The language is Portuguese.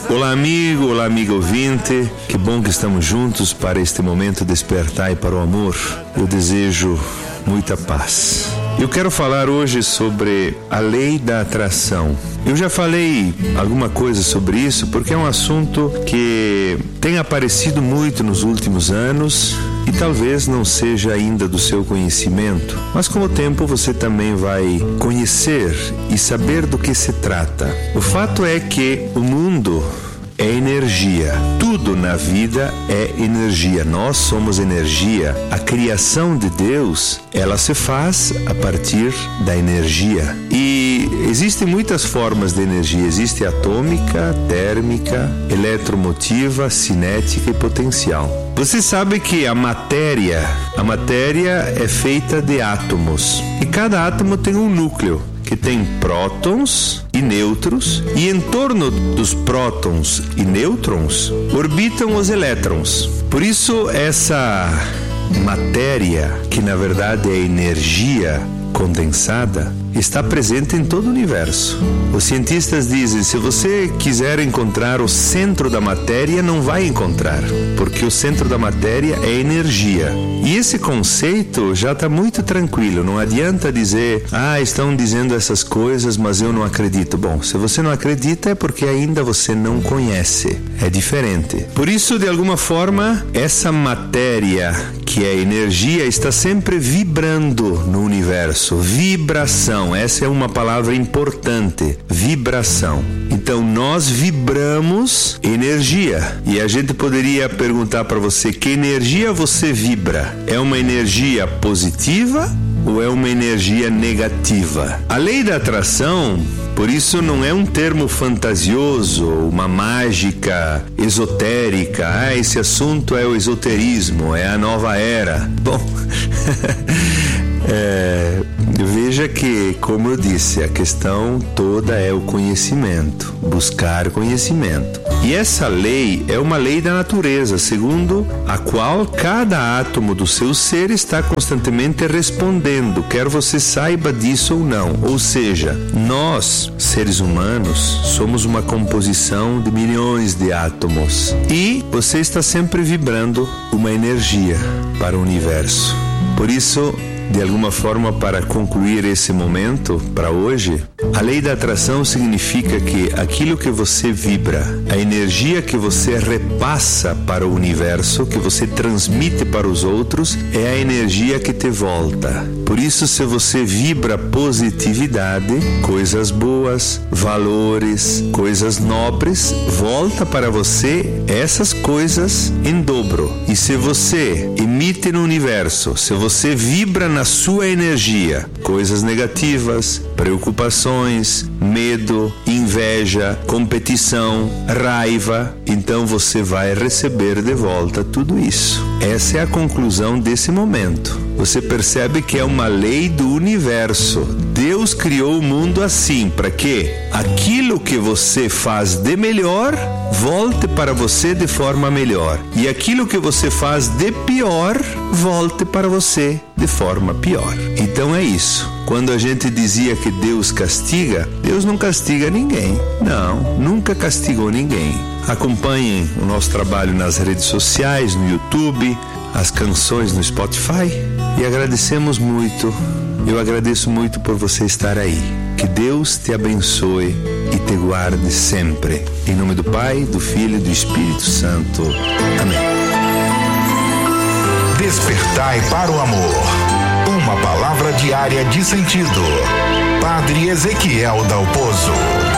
Olá amigo, olá amigo ouvinte, que bom que estamos juntos para este momento despertar e para o amor. Eu desejo muita paz. Eu quero falar hoje sobre a lei da atração. Eu já falei alguma coisa sobre isso porque é um assunto que tem aparecido muito nos últimos anos e talvez não seja ainda do seu conhecimento, mas com o tempo você também vai conhecer e saber do que se trata. O fato é que o mundo é energia. Tudo na vida é energia. Nós somos energia. A criação de Deus, ela se faz a partir da energia. E existem muitas formas de energia. Existe atômica, térmica, eletromotiva, cinética e potencial. Você sabe que a matéria é feita de átomos. E cada átomo tem um núcleo, que tem prótons e nêutrons, e em torno dos prótons e nêutrons orbitam os elétrons. Por isso, essa matéria, que na verdade é energia condensada, está presente em todo o universo. Os cientistas dizem, se você quiser encontrar o centro da matéria, não vai encontrar, porque o centro da matéria é energia. E esse conceito já está muito tranquilo, não adianta dizer, estão dizendo essas coisas, mas eu não acredito. Bom, se você não acredita é porque ainda você não conhece, é diferente. Por isso, de alguma forma, essa matéria que é energia está sempre vibrando no universo. Vibração, essa é uma palavra importante, vibração. Então nós vibramos energia. E a gente poderia perguntar para você, que energia você vibra? É uma energia positiva ou é uma energia negativa? A lei da atração, por isso, não é um termo fantasioso, uma mágica esotérica. Esse assunto é o esoterismo, é a nova era. Bom, veja que, como eu disse, a questão toda é o conhecimento, buscar conhecimento. E essa lei é uma lei da natureza, segundo a qual cada átomo do seu ser está constantemente respondendo, quer você saiba disso ou não. Ou seja, nós, seres humanos, somos uma composição de milhões de átomos. E você está sempre vibrando uma energia para o universo. Por isso, de alguma forma, para concluir esse momento, para hoje, a lei da atração significa que aquilo que você vibra, a energia que você repassa para o universo, que você transmite para os outros, é a energia que te volta. Por isso, se você vibra positividade, coisas boas, valores, coisas nobres, volta para você essas coisas em dobro. E se você emite no universo, se você vibra na sua energia, coisas negativas, preocupações, medo, inveja, competição, raiva, então você vai receber de volta tudo isso. Essa é a conclusão desse momento. Você percebe que é uma lei do universo. Deus criou o mundo assim, para que aquilo que você faz de melhor volte para você de forma melhor, e aquilo que você faz de pior volte para você de forma pior. Então é isso. Quando a gente dizia que Deus castiga, Deus não castiga ninguém. Não, nunca castigou ninguém. Acompanhem o nosso trabalho nas redes sociais, no YouTube, as canções no Spotify, e agradecemos muito. Eu agradeço muito por você estar aí. Que Deus te abençoe e te guarde sempre. Em nome do Pai, do Filho e do Espírito Santo. Amém. Despertai para o amor. Uma palavra diária de sentido. Padre Ezequiel Dalpozo.